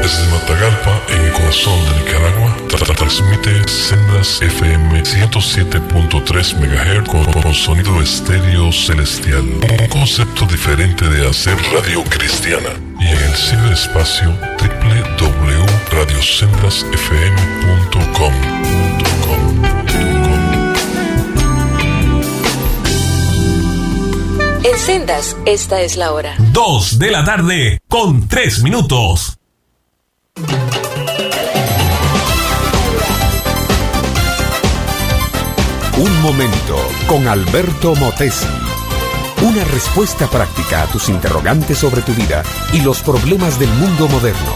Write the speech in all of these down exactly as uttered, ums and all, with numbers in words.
Desde Matagalpa, en el corazón de Nicaragua, tra- transmite Sendas F M ciento siete punto tres megahertz con, con sonido estéreo celestial. Un concepto diferente de hacer radio cristiana. Y en el ciberespacio doble u doble u doble u punto radio sendas f m punto com. En Sendas, esta es la hora. Dos de la tarde, con tres minutos. Un momento con Alberto Motesi. Una respuesta práctica a tus interrogantes sobre tu vida y los problemas del mundo moderno.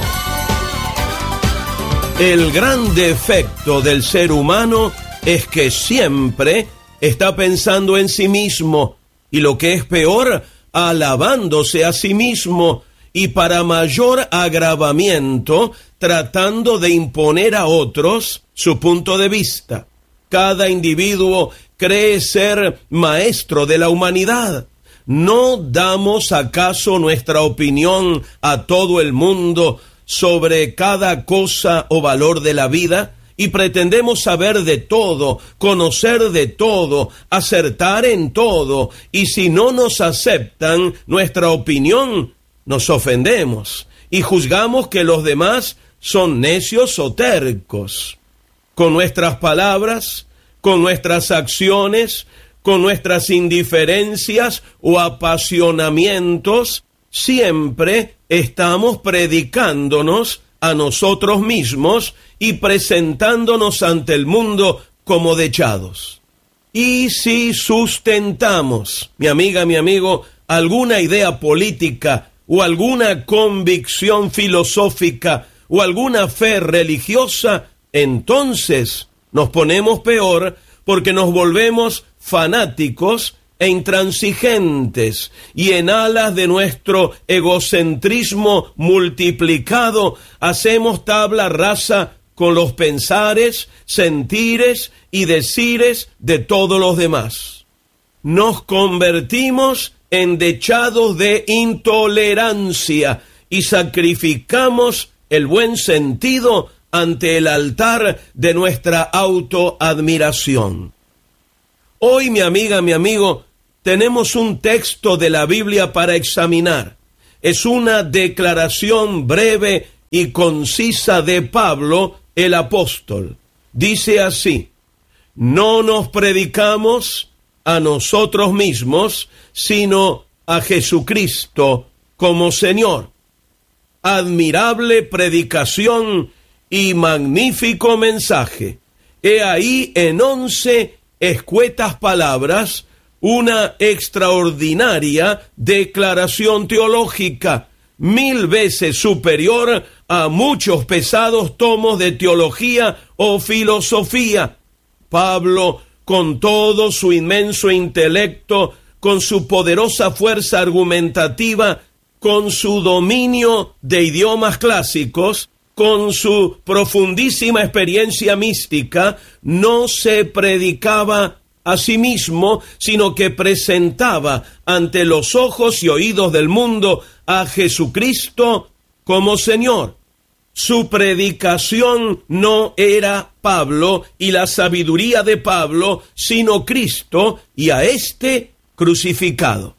El gran defecto del ser humano es que siempre está pensando en sí mismo y, lo que es peor, alabándose a sí mismo, y para mayor agravamiento, tratando de imponer a otros su punto de vista. Cada individuo cree ser maestro de la humanidad. ¿No damos acaso nuestra opinión a todo el mundo sobre cada cosa o valor de la vida? Y pretendemos saber de todo, conocer de todo, acertar en todo. Y si no nos aceptan nuestra opinión, nos ofendemos y juzgamos que los demás son necios o tercos. Con nuestras palabras, con nuestras acciones, con nuestras indiferencias o apasionamientos, siempre estamos predicándonos a nosotros mismos y presentándonos ante el mundo como dechados. Y si sustentamos, mi amiga, mi amigo, alguna idea política o alguna convicción filosófica o alguna fe religiosa, entonces nos ponemos peor, porque nos volvemos fanáticos e intransigentes, y en alas de nuestro egocentrismo multiplicado hacemos tabla rasa con los pensares, sentires y decires de todos los demás. Nos convertimos en dechados de intolerancia y sacrificamos el buen sentido ante el altar de nuestra autoadmiración. Hoy, mi amiga, mi amigo, tenemos un texto de la Biblia para examinar. Es una declaración breve y concisa de Pablo, el apóstol. Dice así: no nos predicamos a nosotros mismos, sino a Jesucristo como Señor. Admirable predicación y magnífico mensaje. He ahí en once escuetas palabras una extraordinaria declaración teológica, mil veces superior a muchos pesados tomos de teología o filosofía. Pablo, con todo su inmenso intelecto, con su poderosa fuerza argumentativa, con su dominio de idiomas clásicos, con su profundísima experiencia mística, no se predicaba a sí mismo, sino que presentaba ante los ojos y oídos del mundo a Jesucristo como Señor. Su predicación no era Pablo y la sabiduría de Pablo, sino Cristo y a éste crucificado.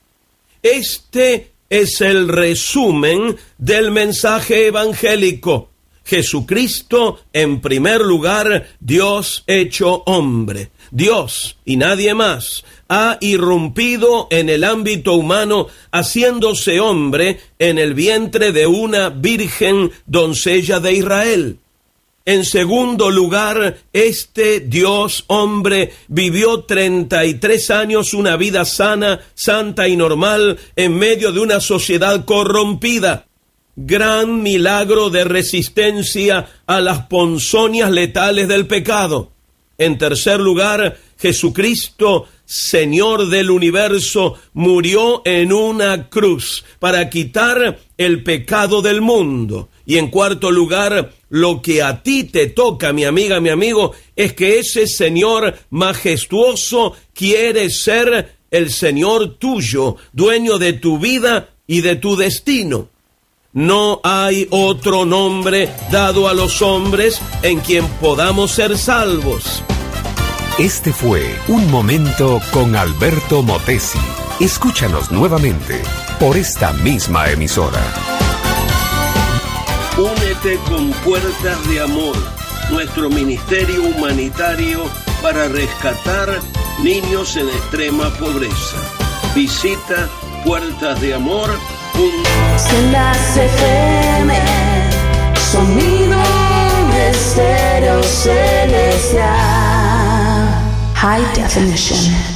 Este es el resumen del mensaje evangélico. Jesucristo, en primer lugar, Dios hecho hombre. Dios y nadie más ha irrumpido en el ámbito humano, haciéndose hombre en el vientre de una virgen doncella de Israel. En segundo lugar, este Dios hombre vivió treinta y tres años una vida sana, santa y normal en medio de una sociedad corrompida. Gran milagro de resistencia a las ponzoñas letales del pecado. En tercer lugar, Jesucristo, Señor del universo, murió en una cruz para quitar el pecado del mundo. Y en cuarto lugar, lo que a ti te toca, mi amiga, mi amigo, es que ese Señor majestuoso quiere ser el Señor tuyo, dueño de tu vida y de tu destino. No hay otro nombre dado a los hombres en quien podamos ser salvos. Este fue Un Momento con Alberto Motesi. Escúchanos nuevamente por esta misma emisora. Únete con Puertas de Amor, nuestro ministerio humanitario para rescatar niños en extrema pobreza. Visita puertas de amor punto com. Sendas F M, sonido estéreo celestial, high definition.